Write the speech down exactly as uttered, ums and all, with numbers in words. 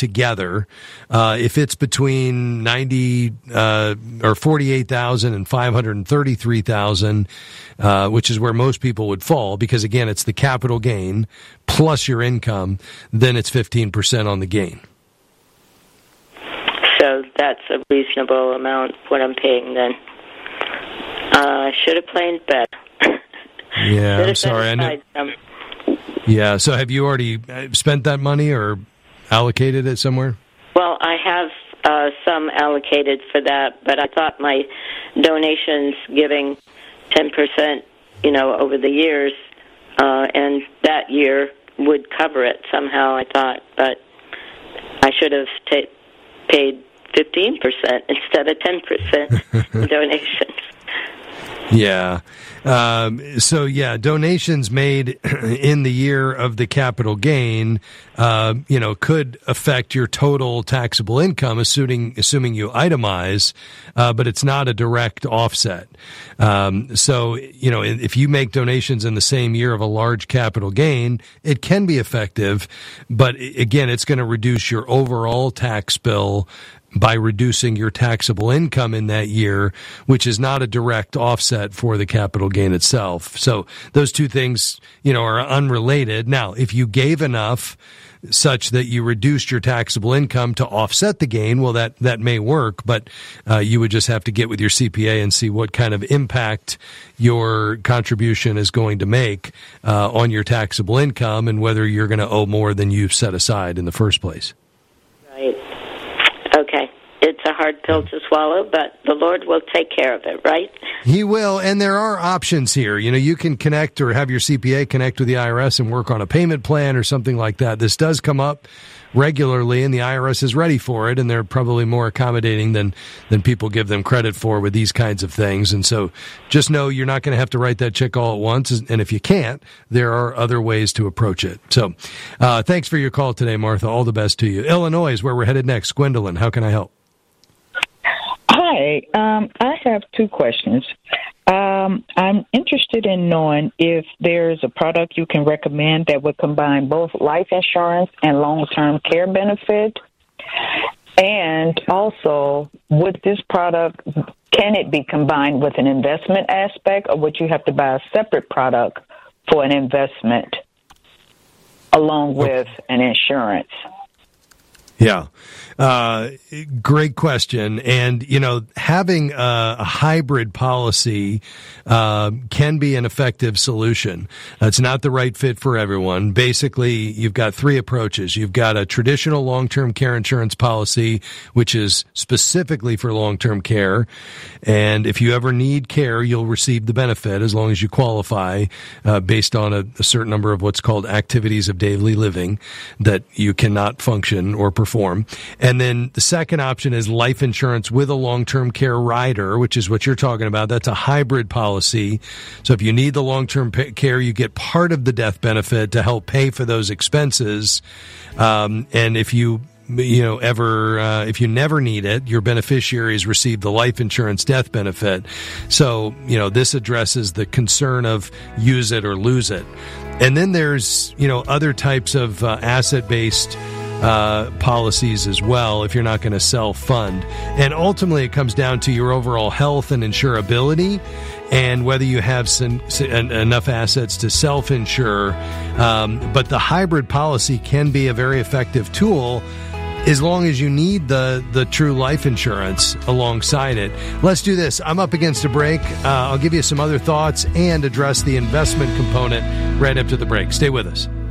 together, uh, if it's between ninety uh, or forty-eight thousand and five hundred thirty-three thousand, uh, which is where most people would fall, because again, it's the capital gain plus your income, then it's fifteen percent on the gain. So that's a reasonable amount what I'm paying then. Uh, I should have planned better. Yeah, I'm sorry. I know. Some. Yeah, so have you already spent that money or allocated it somewhere? Well, I have uh, some allocated for that, but I thought my donations giving ten percent, you know, over the years, uh, and that year would cover it somehow, I thought, but I should have ta- paid fifteen percent instead of ten percent donations. Yeah. Um, so, yeah, donations made in the year of the capital gain, uh, you know, could affect your total taxable income, assuming assuming you itemize, uh, but it's not a direct offset. Um, so, you know, if you make donations in the same year of a large capital gain, it can be effective, but again, it's going to reduce your overall tax bill by reducing your taxable income in that year, which is not a direct offset for the capital gain itself. So those two things, you know, are unrelated. Now, if you gave enough such that you reduced your taxable income to offset the gain, well, that, that may work, but uh, you would just have to get with your C P A and see what kind of impact your contribution is going to make uh, on your taxable income and whether you're going to owe more than you've set aside in the first place. Right. Okay. It's a hard pill to swallow, but the Lord will take care of it, right? He will, and there are options here. You know, you can connect or have your C P A connect with the I R S and work on a payment plan or something like that. This does come up regularly, and the I R S is ready for it, and they're probably more accommodating than, than people give them credit for with these kinds of things. And so just know you're not going to have to write that check all at once, and if you can't, there are other ways to approach it. So uh, thanks for your call today, Martha. All the best to you. Illinois is where we're headed next. Gwendolyn, how can I help? Hi, um, I have two questions. Um, I'm interested in knowing if there's a product you can recommend that would combine both life insurance and long-term care benefit. And also, would this product, can it be combined with an investment aspect, or would you have to buy a separate product for an investment along with an insurance? Yeah. Uh, great question. And, you know, having a, a hybrid policy uh, can be an effective solution. It's not the right fit for everyone. Basically, you've got three approaches. You've got a traditional long-term care insurance policy, which is specifically for long-term care. And if you ever need care, you'll receive the benefit as long as you qualify uh, based on a, a certain number of what's called activities of daily living that you cannot function or perform. And then the second option is life insurance with a long-term care rider, which is what you're talking about. That's a hybrid policy. So if you need the long-term care, you get part of the death benefit to help pay for those expenses. Um, and if you you know, ever, uh, if you never need it, your beneficiaries receive the life insurance death benefit. So, you know, this addresses the concern of use it or lose it. And then there's, you know, other types of uh, asset-based Uh, policies as well if you're not going to self-fund. And ultimately it comes down to your overall health and insurability and whether you have some, enough assets to self-insure. Um, but the hybrid policy can be a very effective tool as long as you need the, the true life insurance alongside it. Let's do this. I'm up against a break. Uh, I'll give you some other thoughts and address the investment component right up to the break. Stay with us.